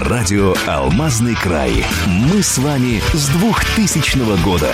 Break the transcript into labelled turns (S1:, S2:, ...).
S1: Радио «Алмазный край». Мы с вами с 2000 года.